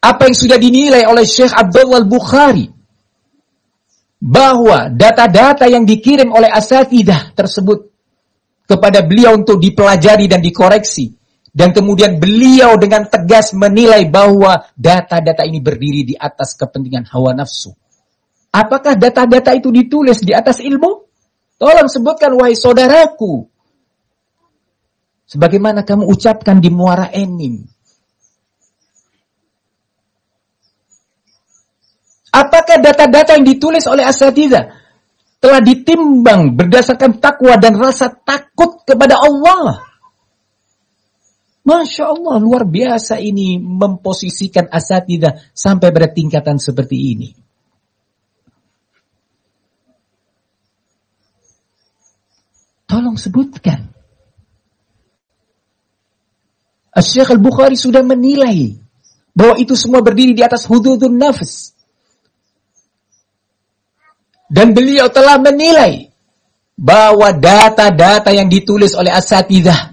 Apa yang sudah dinilai oleh Syekh Abdullah Al-Bukhari, bahwa data-data yang dikirim oleh asatidzah tersebut kepada beliau untuk dipelajari dan dikoreksi, dan kemudian beliau dengan tegas menilai bahwa data-data ini berdiri di atas kepentingan hawa nafsu. Apakah data-data itu ditulis di atas ilmu? Tolong sebutkan, wahai saudaraku. Sebagaimana kamu ucapkan di Muara Enim. Apakah data-data yang ditulis oleh asatidzah telah ditimbang berdasarkan takwa dan rasa takut kepada Allah? Masya Allah, luar biasa ini memposisikan asatidzah sampai pada tingkatan seperti ini. Tolong sebutkan. Syekh Al-Bukhari sudah menilai bahwa itu semua berdiri di atas hududun nafs. Dan beliau telah menilai bahwa data-data yang ditulis oleh asatidzah,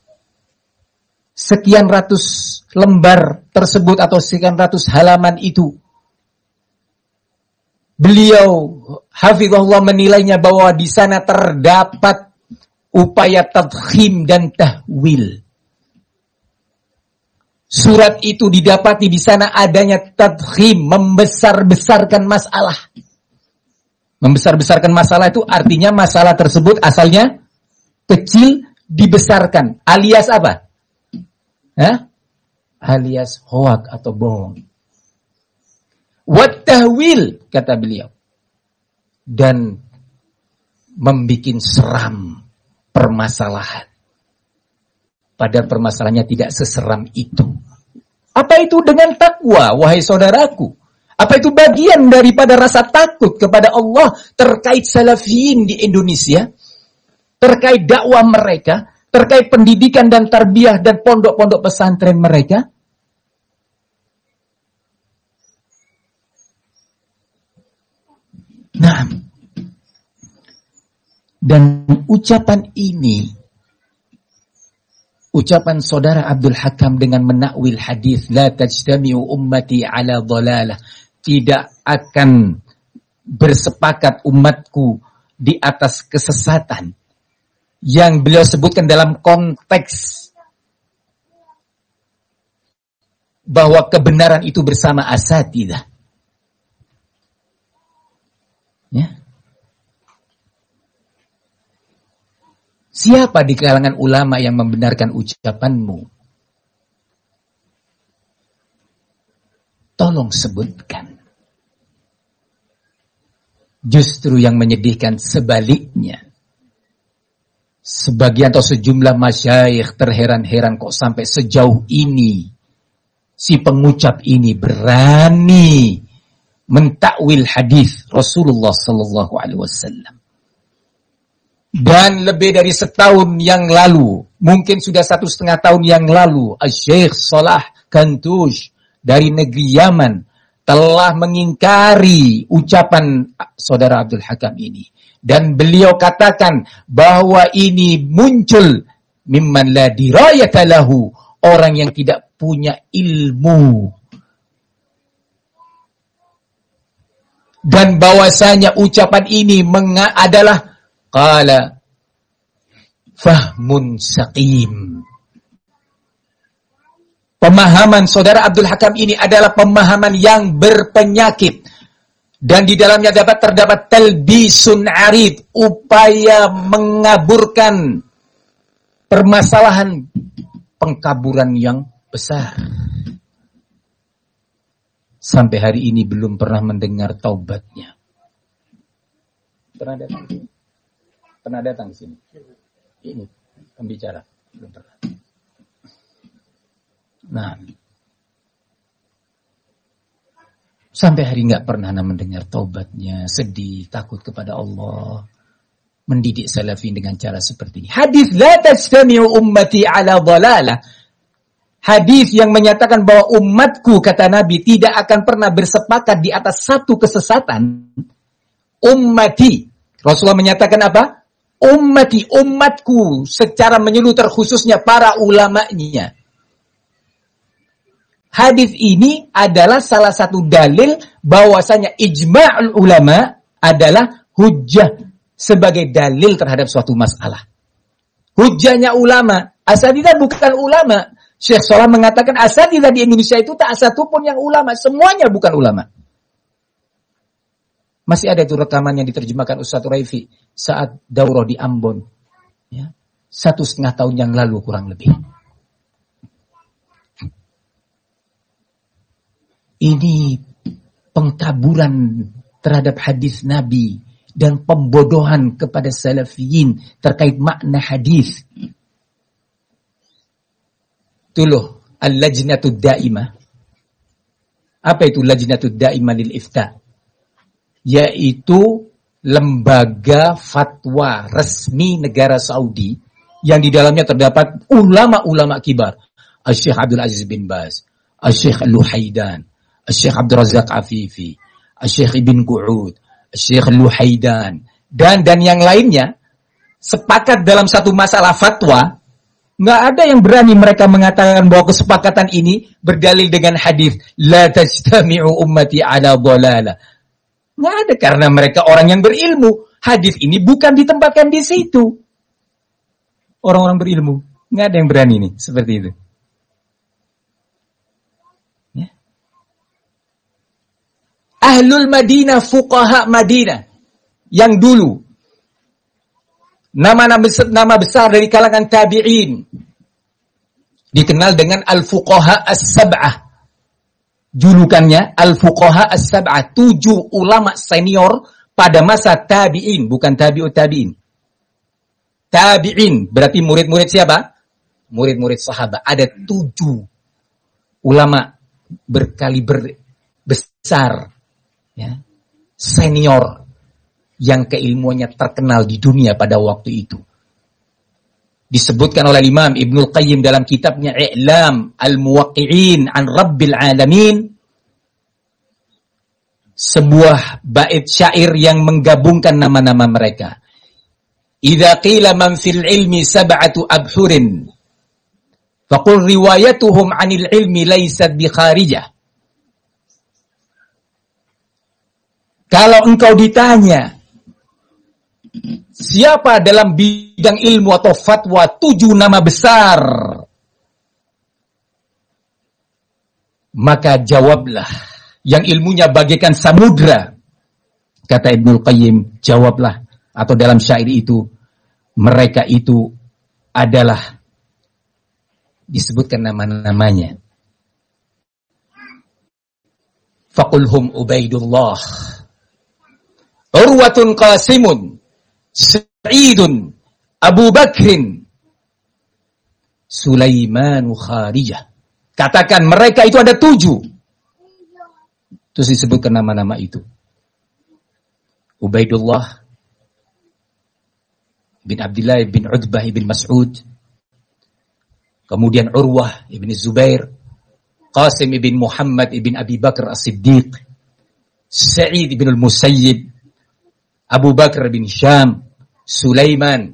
sekian ratus lembar tersebut atau sekian ratus halaman itu, beliau hafizahullah menilainya bahwa di sana terdapat upaya tadkhim dan tahwil. Surat itu didapati di sana adanya tadkhim, membesar-besarkan masalah. Membesar-besarkan masalah itu artinya masalah tersebut asalnya kecil dibesarkan. Alias apa? Alias hoak atau bohong. Wat tahwil, kata beliau. Dan membikin seram permasalahan. Padahal permasalahannya tidak seseram itu. Apa itu dengan takwa, wahai saudaraku? Apa itu bagian daripada rasa takut kepada Allah terkait salafiyin di Indonesia? Terkait dakwah mereka? Terkait pendidikan dan tarbiyah dan pondok-pondok pesantren mereka? Nah, dan ucapan ini, ucapan saudara Abdul Hakam dengan menakwil hadis la tajtami'u ummati ala dhalalah, tidak akan bersepakat umatku di atas kesesatan, yang beliau sebutkan dalam konteks bahwa kebenaran itu bersama asatidzah. Ya. Siapa di kalangan ulama yang membenarkan ucapanmu? Tolong sebutkan. Justru yang menyedihkan sebaliknya. Sebagian atau sejumlah masyayikh terheran-heran kok sampai sejauh ini si pengucap ini berani mentakwil hadis Rasulullah sallallahu alaihi wasallam. Dan lebih dari setahun yang lalu, mungkin sudah 1,5 tahun yang lalu, Syekh Salah Kantush dari negeri Yaman telah mengingkari ucapan saudara Abdul Hakam ini. Dan beliau katakan bahwa ini muncul mimman la dirayata lahu, orang yang tidak punya ilmu. Dan bahwasanya ucapan ini adalah qala fahmun saqim. Pemahaman saudara Abdul Hakam ini adalah pemahaman yang berpenyakit. Dan di dalamnya terdapat talbisun arid, upaya mengaburkan permasalahan, pengkaburan yang besar. Sampai hari ini belum pernah mendengar taubatnya. Pernah datang ke sini? Ini pembicara, belum pernah. Nah, sampai hari nggak pernah mendengar taubatnya, sedih, takut kepada Allah, mendidik salafin dengan cara seperti ini. Hadis la tajtami'u ummati ala dhalalah. Hadis yang menyatakan bahwa umatku, kata Nabi, tidak akan pernah bersepakat di atas satu kesesatan. Ummati. Rasulullah menyatakan apa? Ummati, umatku, secara menyeluruh khususnya para ulamanya. hadis ini adalah salah satu dalil bahwasanya ijma'ul ulama adalah hujjah sebagai dalil terhadap suatu masalah. Hujjahnya ulama, asatidzah bukan ulama. Syekh Shalih mengatakan asatidzah di Indonesia itu tak satu pun yang ulama, semuanya bukan ulama. Masih ada itu rekaman yang diterjemahkan Ustaz Raifi saat daurah di Ambon. Ya. 1,5 tahun yang lalu kurang lebih. Ini pengkaburan terhadap hadis Nabi dan pembodohan kepada salafiyin terkait makna hadis. Itu loh, al-lajnatud da'imah. Apa itu lajnatud da'imah lil ifta? Yaitu lembaga fatwa resmi negara Saudi yang di dalamnya terdapat ulama-ulama kibar. Al-Syekh Abdul Aziz bin Baz, Al-Syekh Luhaidan, Al-Syekh Abdul Razak Afifi, Al-Syekh Ibn Qu'ud, Al-Syekh Luhaidan, dan yang lainnya sepakat dalam satu masalah fatwa. Nggak ada yang berani mereka mengatakan bahwa kesepakatan ini berdalil dengan hadis la tajtami'u ummati ala dhalalah. Nggak ada, karena mereka orang yang berilmu. Hadis ini bukan ditempatkan di situ. Orang-orang berilmu. Nggak ada yang berani nih seperti itu. Ya. Ahlul Madinah, fuqaha Madinah yang dulu, nama besar dari kalangan tabi'in, dikenal dengan al-fuqaha as-sab'ah. Julukannya al-fuqaha as-sab'ah, 7 ulama senior pada masa tabi'in, bukan tabi'ut tabi'in. Tabi'in berarti murid-murid siapa? Murid-murid sahabat. Ada 7 ulama berkaliber besar, ya, senior yang keilmuannya terkenal di dunia pada waktu itu. Disebutkan oleh Imam Ibnul Qayyim dalam kitabnya I'lam al-Muwaqqi'in an Rabbil Alamin, sebuah bait syair yang menggabungkan nama-nama mereka. Idza qila man fil ilmi sab'atu abhurin faqul riwayatuhum 'anil ilmi laysat bi kharijah. Kalau engkau ditanya siapa dalam bidang ilmu atau fatwa 7 nama besar, maka jawablah yang ilmunya bagaikan samudra. Kata Ibnul Qayyim, jawablah, atau dalam syair itu, mereka itu adalah disebutkan nama-namanya. Faqulhum Ubaidullah, Urwatun Qasimun, Sa'idun, Abu Bakrin, Sulaimanu Kharijah. Katakan mereka itu ada 7. Terus disebutkan nama-nama itu. Ubaidullah bin Abdullah bin Utbah bin Mas'ud. Kemudian Urwah bin Zubair, Qasim bin Muhammad bin Abi Bakar As-Siddiq, Sa'id bin Al-Musayyib, Abu Bakar bin Syam, Sulaiman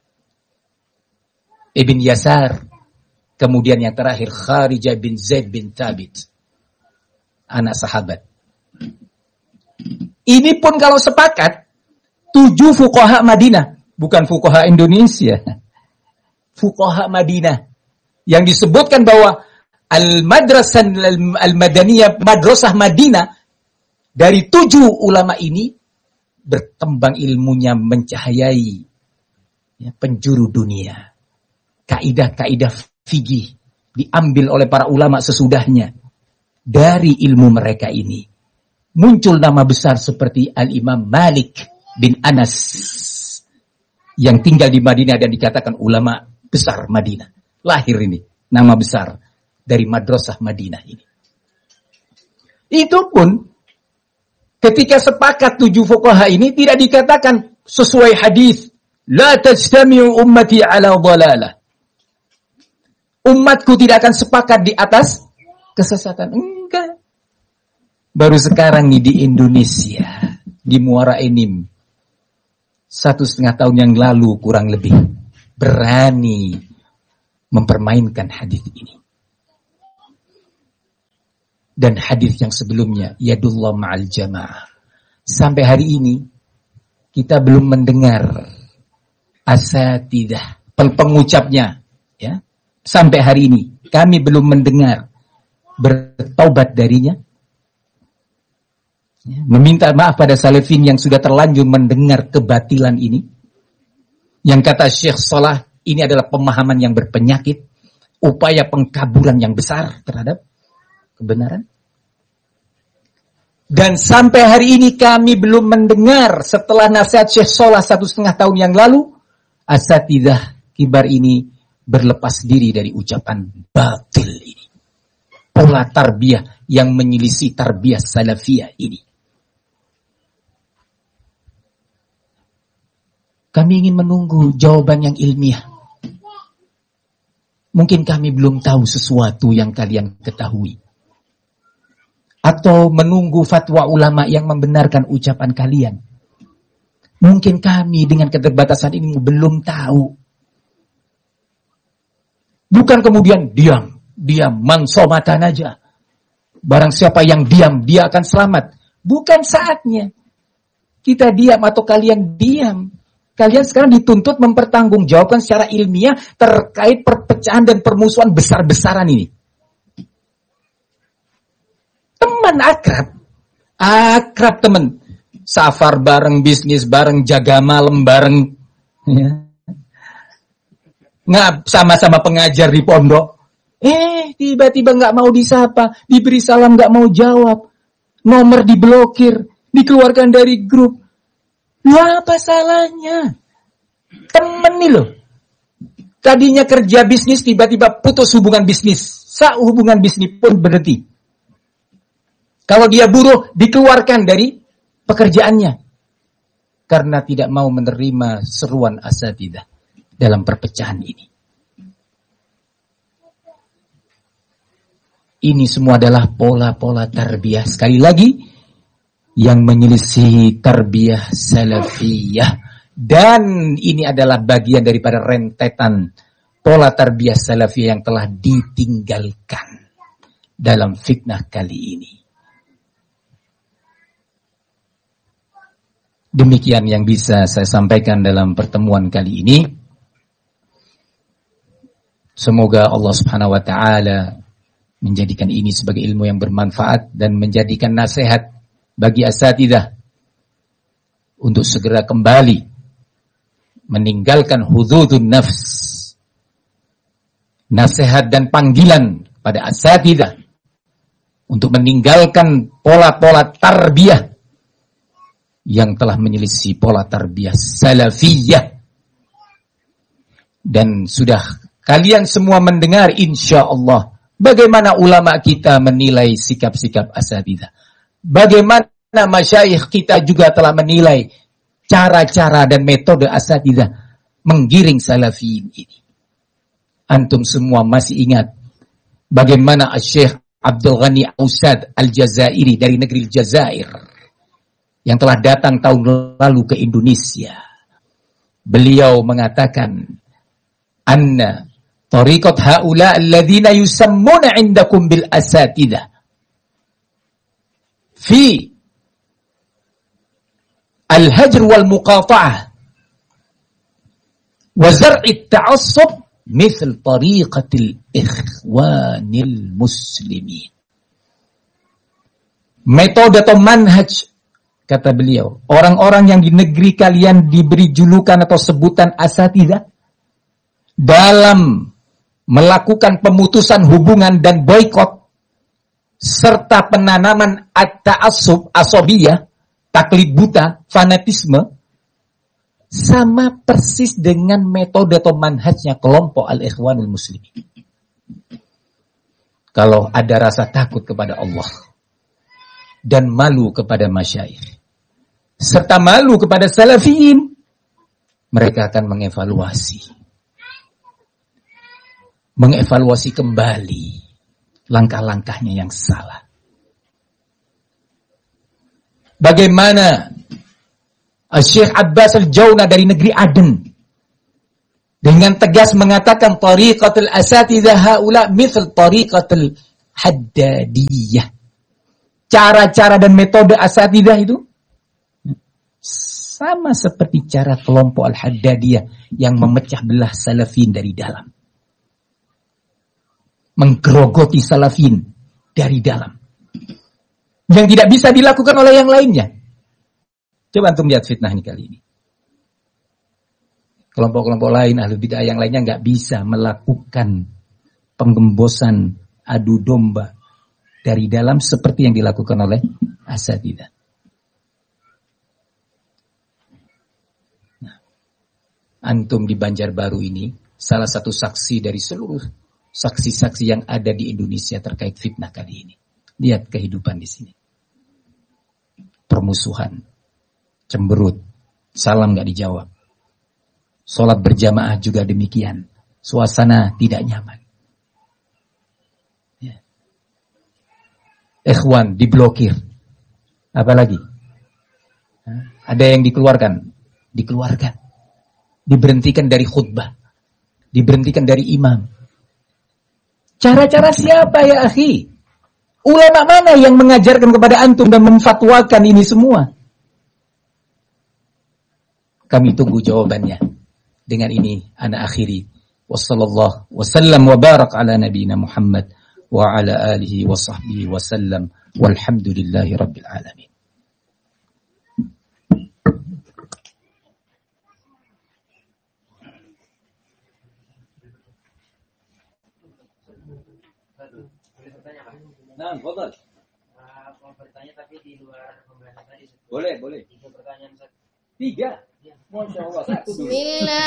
ibn Yasar, kemudian yang terakhir Kharijah bin Zaid bin Thabit, anak sahabat. Ini pun kalau sepakat 7 fuqaha Madinah, bukan fuqaha Indonesia. Fuqaha Madinah yang disebutkan bahwa al-madrasah al-madaniyah, madrasah Madinah, dari 7 ulama ini berkembang ilmunya mencahayai, ya, penjuru dunia. Kaidah-kaidah fikih diambil oleh para ulama sesudahnya. Dari ilmu mereka ini muncul nama besar seperti Al-Imam Malik bin Anas yang tinggal di Madinah dan dikatakan ulama besar Madinah. Lahir ini nama besar dari madrasah Madinah ini. Itu pun ketika sepakat 7 fuqaha ini tidak dikatakan sesuai hadis la tajtami'u ummati ala dhalalah. Umatku tidak akan sepakat di atas kesesatan. Enggak. Baru sekarang nih di Indonesia, di Muara Enim, 1,5 tahun yang lalu kurang lebih, berani mempermainkan hadis ini. dan hadis yang sebelumnya, yadullah ma'al jamaah. Sampai hari ini kita belum mendengar asatidah, pengucapnya, ya. Sampai hari ini kami belum mendengar bertaubat darinya, ya, meminta maaf pada salafin yang sudah terlanjur mendengar kebatilan ini. Yang kata Syekh Salah, ini adalah pemahaman yang berpenyakit, upaya pengkaburan yang besar terhadap kebenaran. Dan sampai hari ini kami belum mendengar setelah nasihat Syekh Salah 1,5 tahun yang lalu, asatidah kibar ini berlepas diri dari ucapan batil ini. Pola tarbiyah yang menyelisih tarbiyah salafiyah ini. Kami ingin menunggu jawaban yang ilmiah. Mungkin kami belum tahu sesuatu yang kalian ketahui. Atau menunggu fatwa ulama yang membenarkan ucapan kalian. Mungkin kami dengan keterbatasan ini belum tahu. Bukan kemudian diam, mansomatan aja. Barang siapa yang diam, dia akan selamat. Bukan saatnya. Kita diam atau kalian diam. Kalian sekarang dituntut mempertanggungjawabkan secara ilmiah terkait perpecahan dan permusuhan besar-besaran ini. Teman akrab teman. Safar bareng, bisnis bareng, jaga malam bareng. Ya. Sama-sama pengajar di pondok. Tiba-tiba nggak mau disapa, diberi salam nggak mau jawab, nomor diblokir, dikeluarkan dari grup. Lah apa salahnya? Temen nih loh. Tadinya kerja bisnis, tiba-tiba putus hubungan bisnis. Hubungan bisnis pun berhenti. Kalau dia buruh, dikeluarkan dari pekerjaannya. Karena tidak mau menerima seruan asatidah dalam perpecahan ini. Ini semua adalah pola-pola tarbiyah. Sekali lagi, yang menyelisih tarbiyah salafiyah. Dan ini adalah bagian daripada rentetan pola tarbiyah salafiyah yang telah ditinggalkan dalam fitnah kali ini. Demikian yang bisa saya sampaikan dalam pertemuan kali ini. Semoga Allah Subhanahu wa taala menjadikan ini sebagai ilmu yang bermanfaat dan menjadikan nasihat bagi asatidah untuk segera kembali meninggalkan hududun nafs. Nasihat dan panggilan pada asatidah untuk meninggalkan pola-pola tarbiyah yang telah menyelisih pola tarbiyah salafiyah. Dan sudah kalian semua mendengar insyaallah bagaimana ulama kita menilai sikap-sikap asatidah. Bagaimana masyayikh kita juga telah menilai cara-cara dan metode asatidah menggiring salafiyin ini. Antum semua masih ingat bagaimana Syekh Abdul Ghani Ausad Al-Jazairi dari negeri Jazair yang telah datang tahun lalu ke Indonesia. Beliau mengatakan, "Anna tariqat haula alladhina yusammuna 'indakum bil asatidah fi al-hajr wal muqata'ah wa zar'i at-ta'assub mithl tariqatil ikhwanil muslimin." Metode atau manhaj, kata beliau, orang-orang yang di negeri kalian diberi julukan atau sebutan asatidah dalam melakukan pemutusan hubungan dan boikot serta penanaman at-ta'assub, asobiyah, taklid buta, fanatisme, sama persis dengan metode atau manhajnya kelompok al-ikhwanul muslimin. Kalau ada rasa takut kepada Allah dan malu kepada masyayikh serta malu kepada salafiyin, mereka akan mengevaluasi kembali langkah-langkahnya yang salah. Bagaimana Syekh Abbas Al-Jauna dari negeri Aden dengan tegas mengatakan tariqatul asatidzah haula mithl tariqatul haddadiyah. cara-cara dan metode asatidah itu sama seperti cara kelompok Al-Haddadiyah yang memecah belah salafin dari dalam. Menggerogoti salafin dari dalam. Yang tidak bisa dilakukan oleh yang lainnya. Coba antum lihat fitnah ini kali ini. Kelompok-kelompok lain, ahli bid'ah yang lainnya nggak bisa melakukan penggembosan adu domba dari dalam seperti yang dilakukan oleh asatidah. Nah, antum di Banjarbaru ini salah satu saksi dari seluruh saksi-saksi yang ada di Indonesia terkait fitnah kali ini. Lihat kehidupan di sini. Permusuhan, cemberut, salam nggak dijawab. Sholat berjamaah juga demikian. Suasana tidak nyaman. Ya. Ikhwan diblokir. Apalagi? Ada yang dikeluarkan. Dikeluarkan. Diberhentikan dari khutbah. Diberhentikan dari imam. Cara-cara siapa ya akhi? Ulama mana yang mengajarkan kepada antum dan memfatwakan ini semua? Kami tunggu jawabannya. Dengan ini ana akhiri. Wassallallahu wasallam wa barak ala nabiyina Muhammad wa ala alihi wa sahbihi wasallam walhamdulillahi rabbil alamin. Nah, fadhal. Mau bertanya tapi di luar pembahasan tadi. Boleh. 3 pertanyaan. 3. Masya Allah, 1 dulu. Bismillah.